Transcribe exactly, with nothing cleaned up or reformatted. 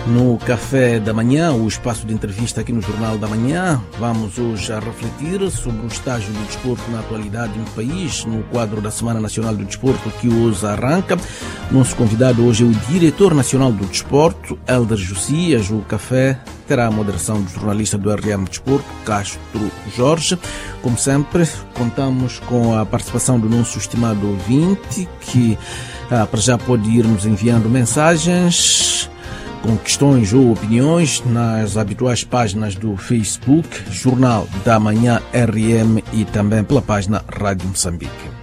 No Café da Manhã, o espaço de entrevista aqui no Jornal da Manhã, vamos hoje a refletir sobre o estágio do desporto na atualidade no país, no quadro da Semana Nacional do Desporto que hoje arranca. Nosso convidado hoje é o Diretor Nacional do Desporto, Hélder Josias. O café terá a moderação do jornalista do R M Desporto, Castro Jorge. Como sempre, contamos com a participação do nosso estimado ouvinte, que ah, para já pode ir nos enviando mensagens com questões ou opiniões nas habituais páginas do Facebook, Jornal da Manhã R M, e também pela página Rádio Moçambique.